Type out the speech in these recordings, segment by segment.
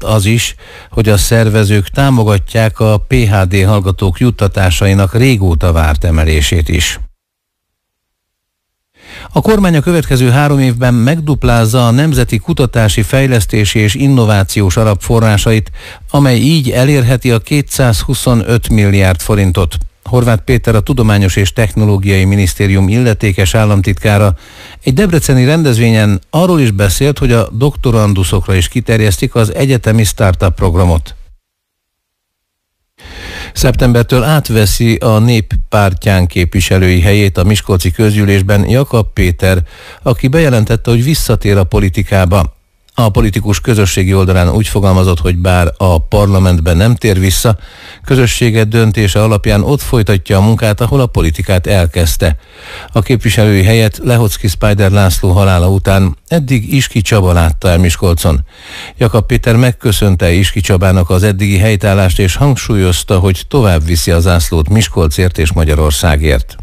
az is, hogy a szervezők támogatják a PhD hallgatók juttatásainak régóta várt emelését is. A kormány a következő 3 évben megduplázza a Nemzeti Kutatási, Fejlesztési és Innovációs Alap forrásait, amely így elérheti a 225 milliárd forintot. Horváth Péter, a Tudományos és Technológiai Minisztérium illetékes államtitkára egy debreceni rendezvényen arról is beszélt, hogy a doktoranduszokra is kiterjesztik az egyetemi startup programot. Szeptembertől átveszi a Néppártján képviselői helyét a miskolci közgyűlésben Jakab Péter, aki bejelentette, hogy visszatér a politikába. A politikus közösségi oldalán úgy fogalmazott, hogy bár a parlamentben nem tér vissza, közössége döntése alapján ott folytatja a munkát, ahol a politikát elkezdte. A képviselői helyet Lehocki Spider László halála után eddig Iski Csaba látta el Miskolcon. Jakab Péter megköszönte Iski Csabának az eddigi helytállást, és hangsúlyozta, hogy tovább viszi a zászlót Miskolcért és Magyarországért.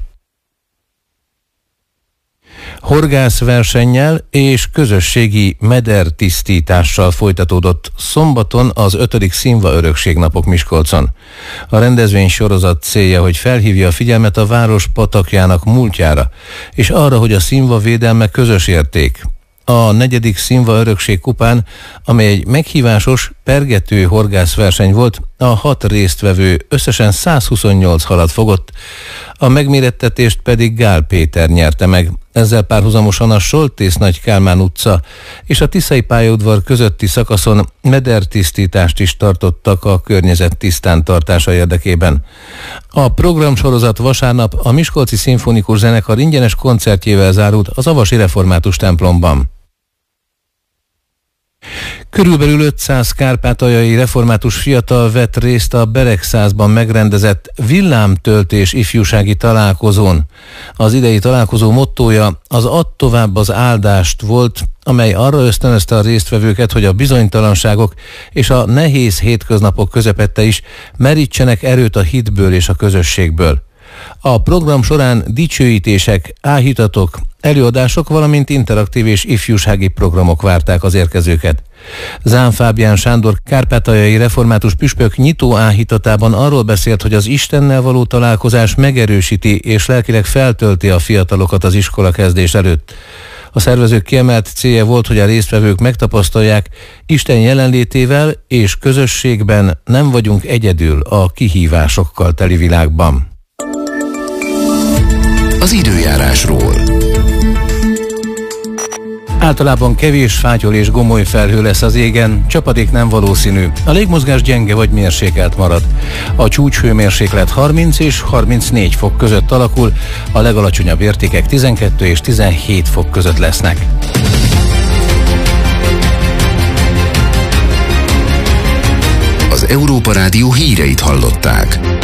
Horgászversennyel és közösségi medertisztítással folytatódott szombaton az 5. Színva Örökségnapok Miskolcon. A rendezvény sorozat célja, hogy felhívja a figyelmet a város patakjának múltjára, és arra, hogy a színva védelme közös érték. A 4. Színva Örökség kupán, amely egy meghívásos, pergető horgászverseny volt, a 6 résztvevő összesen 128 halat fogott, a megmérettetést pedig Gál Péter nyerte meg. Ezzel párhuzamosan a Soltész Nagy Kálmán utca és a Tiszai pályaudvar közötti szakaszon medertisztítást is tartottak a környezet tisztán tartása érdekében. A programsorozat vasárnap a Miskolci Szimfonikus Zenekar ingyenes koncertjével zárult az Avasi Református templomban. Körülbelül 500 kárpátaljai református fiatal vett részt a Beregszázban megrendezett villámtöltés ifjúsági találkozón. Az idei találkozó mottója az add tovább az áldást volt, amely arra ösztönözte a résztvevőket, hogy a bizonytalanságok és a nehéz hétköznapok közepette is merítsenek erőt a hitből és a közösségből. A program során dicsőítések, áhítatok, előadások, valamint interaktív és ifjúsági programok várták az érkezőket. Zán Fábián Sándor kárpátaljai református püspök nyitó áhítatában arról beszélt, hogy az Istennel való találkozás megerősíti és lelkileg feltölti a fiatalokat az iskola kezdés előtt. A szervezők kiemelt célja volt, hogy a résztvevők megtapasztalják, Isten jelenlétével és közösségben nem vagyunk egyedül a kihívásokkal teli világban. Az időjárásról. Általában kevés fátyol és gomoly felhő lesz az égen, csapadék nem valószínű. A légmozgás gyenge vagy mérsékelt marad. A csúcshőmérséklet 30 és 34 fok között alakul, a legalacsonyabb értékek 12 és 17 fok között lesznek. Az Európa Rádió híreit hallották.